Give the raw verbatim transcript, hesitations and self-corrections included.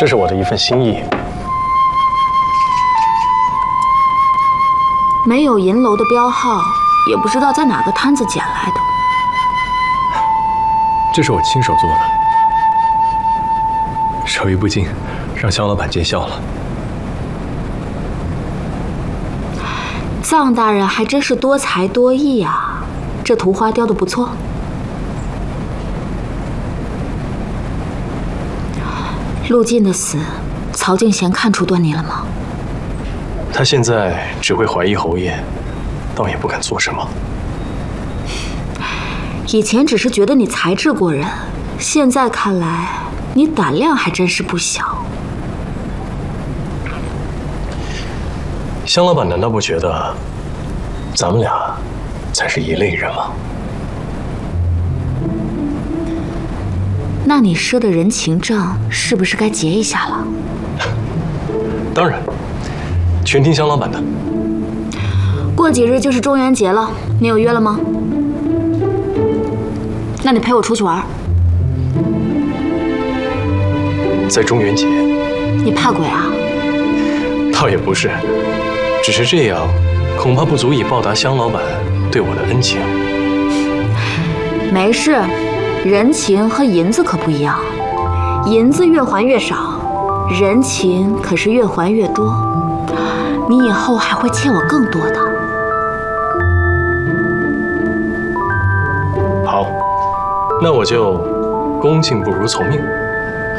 这是我的一份心意。 没有银楼的标号，也不知道在哪个摊子捡来的。 这是我亲手做的，手艺不精，让肖老板见笑了。 臧大人还真是多才多艺啊，这图花雕得不错。陆晋的死，曹敬贤看出端倪了吗？ 他现在只会怀疑侯爷，倒也不敢做什么。 以前只是觉得你才智过人，现在看来你胆量还真是不小。 香老板难道不觉得咱们俩才是一类人吗？ 那你赊的人情账是不是该结一下了？ 当然，全听香老板的。 过几日就是中元节了，你有约了吗？那你陪我出去玩。 在中元节？ 你怕鬼啊？ 倒也不是，只是这样恐怕不足以报答香老板对我的恩情。 没事，人情和银子可不一样，银子越还越少，人情可是越还越多。你以后还会欠我更多的。 好，那我就恭敬不如从命。